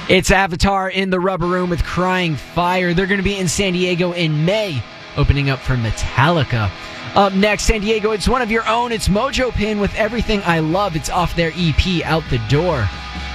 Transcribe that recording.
It's Avatar in the Rubber Room with Crying Fire. They're going to be in San Diego in May, opening up for Metallica. Up next, San Diego, it's one of your own. It's Mojo Pin with Everything I Love. It's off their EP, Out the Door.